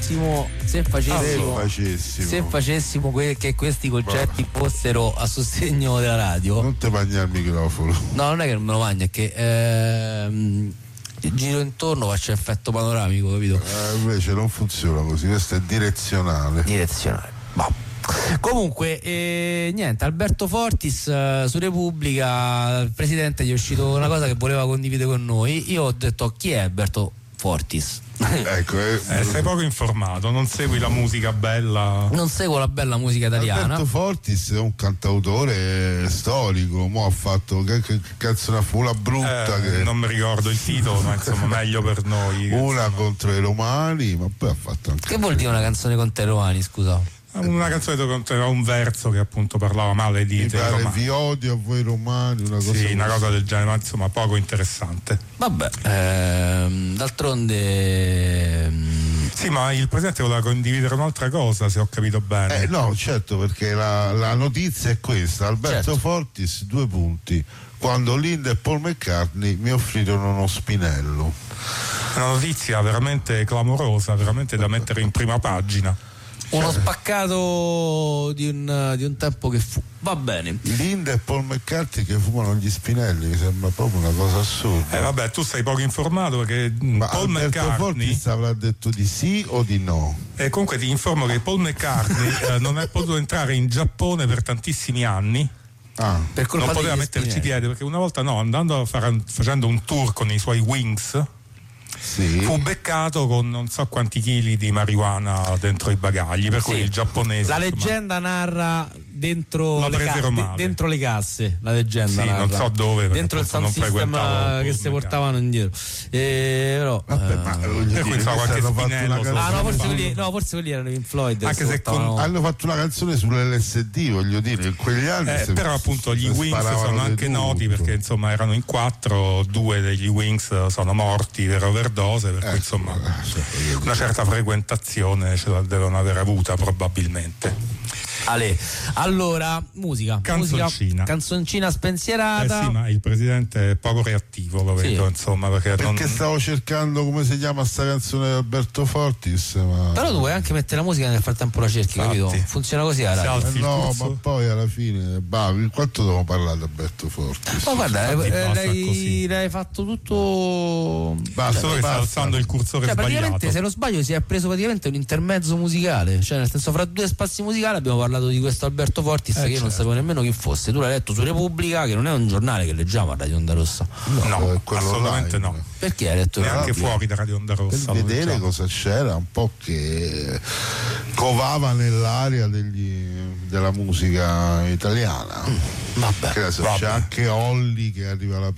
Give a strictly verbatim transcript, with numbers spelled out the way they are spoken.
facessimo se facessimo, ah, facessimo. se facessimo que- che questi concerti bah. fossero a sostegno della radio. Non te mangia il microfono. No, non è che non me lo mangia, è che ehm, giro intorno, faccio effetto panoramico, capito? Eh, invece non funziona così, questo è direzionale. Direzionale. Bah. Comunque eh, niente, Alberto Fortis eh, su Repubblica, il presidente gli è uscito una cosa che voleva condividere con noi. Io ho detto: chi è Alberto Fortis? Ecco, eh, eh, sei poco informato, non segui la musica bella. Non seguo la bella musica italiana. Alberto Fortis è un cantautore storico, mo ha fatto che, che canzone fu una brutta eh, che... non mi ricordo il titolo, ma insomma meglio per noi. Una insomma. Contro i romani, ma poi ha fatto anche... Che vuol dire una canzone contro i romani, scusa? Una canzone dove conteneva un verso che appunto parlava male di Mi pare romani. Vi odio a voi romani, una cosa, sì, una cosa del genere, ma insomma poco interessante. Vabbè, ehm, d'altronde ehm... sì, ma il presidente voleva condividere un'altra cosa, se ho capito bene. Eh no, certo, perché la, la notizia è questa: Alberto certo. Fortis, due punti. Quando Linda e Paul McCartney mi offrirono uno spinello. Una notizia veramente clamorosa, veramente da mettere in prima pagina. Uno spaccato di un, di un tempo che fu. Va bene. Linda e Paul McCartney che fumano gli spinelli, mi sembra proprio una cosa assurda. Eh vabbè, tu sei poco informato perché Ma Paul Alberto McCartney Fortis avrà detto di sì o di no? E comunque ti informo che Paul McCartney eh, non è potuto entrare in Giappone per tantissimi anni. Ah, per colpa non poteva degli metterci spinelli. piede perché una volta no, andando a fare, facendo un tour con i suoi Wings, sì. fu beccato con non so quanti chili di marijuana dentro i bagagli, per Sì. cui il giapponese La insomma, leggenda narra dentro La le, presero ca- male. de- dentro le casse, la leggenda sì, narra. non so dove, perché dentro il appunto non sound system frequentavo che Paul si portavano indietro. Eh, però, Vabbè, eh, ma per voglio cui dire, insomma, qualche questi hanno fatto spinello una solo- ah no canzone- forse, quelli, no, forse quelli erano i Pink Floyd. Anche che se si portavano- con- hanno fatto una canzone sull'L S D, voglio dire, in quegli anni Eh, se- però appunto gli se Wings sparavano sono di anche tutto. noti perché insomma erano in quattro, due degli Wings sono morti per overdose, per cui Eh, insomma eh, sì, voglio una dire. certa frequentazione ce la devono aver avuta probabilmente. Ale. Allora, musica. Canzoncina. Musica, canzoncina Eh spensierata. sì, ma il presidente è poco reattivo, lo Sì. vedo, insomma, perché, Perché non... stavo cercando come si chiama sta canzone di Alberto Fortis, ma... Però tu puoi anche mettere la musica e nel frattempo la cerchi, Infatti. capito? Funziona così la Si radio. alza Eh il no, pulso. ma poi alla fine, bah, quanto devo parlare di Alberto Fortis? Ma guarda, Infatti eh, basta l'hai, così. l'hai fatto tutto. Basta, Solo che sta basta. alzando il cursore Cioè, sbagliato. praticamente, se non sbaglio, si è preso praticamente un intermezzo musicale. Cioè, nel senso, fra due spazi musicali abbiamo parlato di questo Alberto Fortis, Eh, che io non certo. sapevo nemmeno chi fosse. Tu l'hai letto su Repubblica, che non è un giornale che leggiamo a Radio Onda Rossa. No, è quello assolutamente online. no. Perché hai letto Neanche Repubblica? fuori da Radio Onda Per Rossa. lo vedere diciamo. cosa c'era, un po' che covava nell'aria degli, della musica italiana. Vabbè. Che adesso vabbè. c'è anche Olli che arriva alla